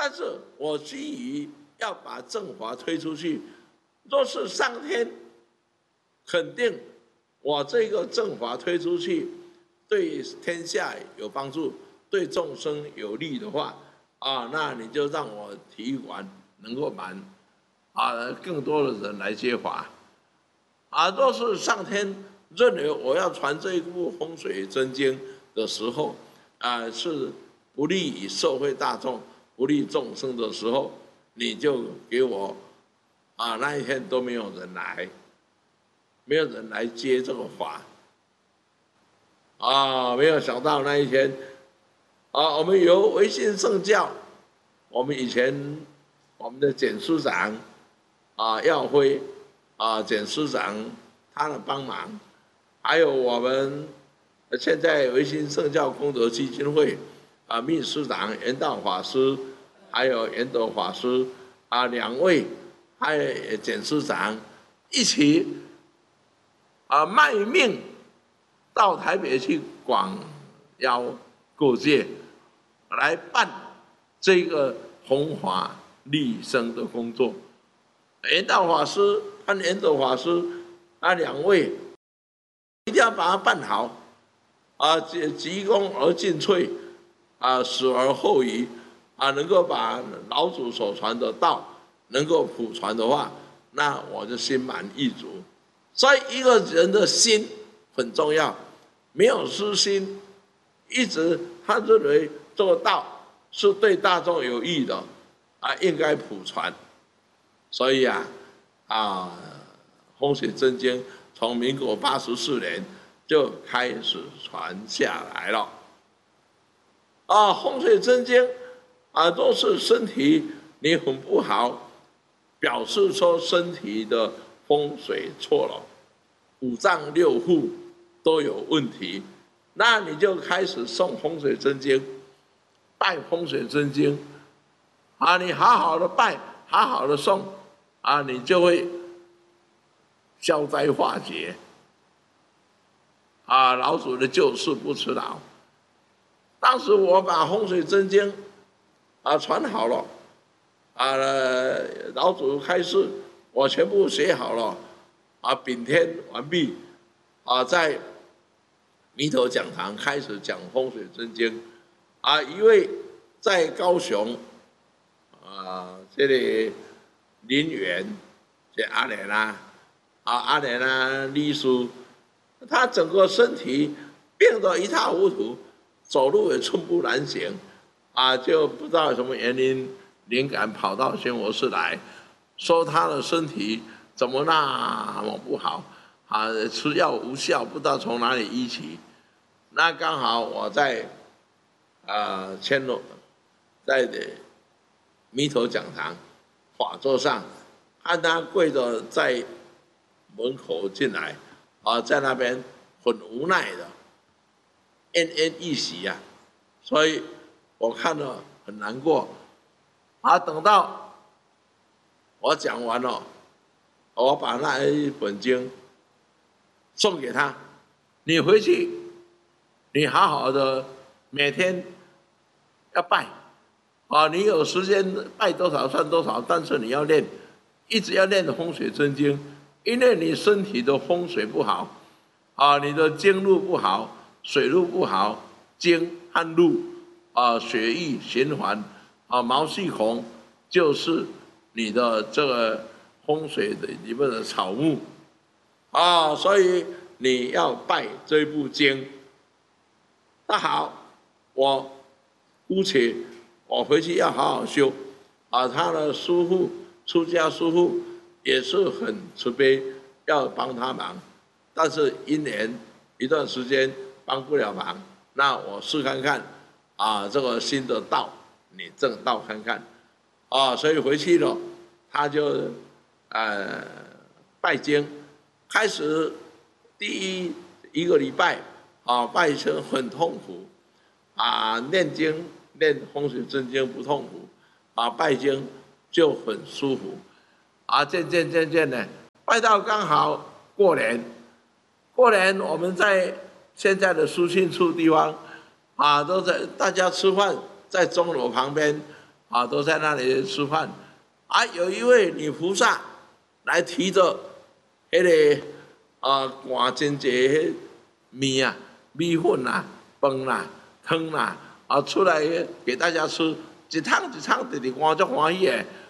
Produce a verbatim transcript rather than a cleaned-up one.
但是我基于要把正法推出去，若是上天肯定我这个正法推出去对天下有帮助，对众生有利的话，啊，那你就让我体育馆能够满，啊，更多的人来接法。啊，若是上天认为我要传这一部风水真经的时候，啊，是不利于社会大众、不利众生的时候，你就给我，啊，那一天都没有人来，没有人来接这个法。啊，没有想到那一天，啊，我们由维新圣教，我们以前我们的简师长，啊，耀辉，啊，简师长他的帮忙，还有我们现在维新圣教功德基金会，啊，秘书长圆道法师，还有圆德法师，啊，两位，还有简师长一起，啊，卖命。到台北去广邀各界来办这个弘法利生的工作。圆道法师和圆德法师啊两位一定要把它办好啊，急功而进退啊，死而后已啊，能够把老祖所传的道能够普传的话，那我就心满意足。所以一个人的心很重要，没有私心，一直他认为这个道是对大众有益的，啊，应该普传。所以啊，啊，风水真经从民国八十四年就开始传下来了。啊，风水真经啊，都是身体你很不好，表示说身体的风水错了，五脏六腑都有问题，那你就开始诵风水真经，拜风水真经，啊，你好好的拜，好好的诵，啊，你就会消灾化解，啊，老祖的救世不辞劳。当时我把风水真经啊传好了，啊，老祖开示，我全部写好了，啊，丙天完毕，啊，在弥陀讲堂开始讲风水真经，啊，一位在高雄，啊，这里林园，这阿莲啊，啊阿莲啊，秘书，他整个身体病得一塌糊涂，走路也寸步难行，啊，就不知道什么原因，灵感跑到宣佛寺来，说他的身体怎么那么不好。啊，吃药无效，不知道从哪里医起。那刚好我在啊千罗，在弥陀讲堂法座上，看他跪着在门口进来，啊，在那边很无奈的奄奄一息啊，所以我看了很难过。啊，等到我讲完了，我把那一本经送给他，你回去，你好好的每天要拜，啊，你有时间拜多少算多少，但是你要练，一直要练风水真经，因为你身体的风水不好，啊，你的经路不好，水路不好，经和路啊，血液循环啊，毛细孔就是你的这个风水的里面的草木。啊，所以你要拜这部经。那好，我姑且我回去要好好修。啊，他的师父出家师父也是很慈悲，要帮他忙，但是一年一段时间帮不了忙，那我试看看，啊，这个新的道你正道看看，啊，所以回去了，他就呃拜经。开始第一一个礼拜啊，拜成很痛苦，啊，念经念风水真经不痛苦，啊，拜经就很舒服，啊，渐渐渐渐的拜到刚好过年，过年我们在现在的书信处地方，啊，都在大家吃饭在钟楼旁边， 啊，都在那里吃饭。啊，有一位女菩萨来提着那个啊挂真济面啊、米粉啊、饭啦、汤啦啊出来给大家吃，一汤一汤直直换足欢喜的。